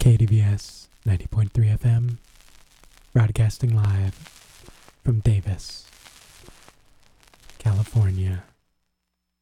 KDVS 90.3 FM, broadcasting live from Davis, California.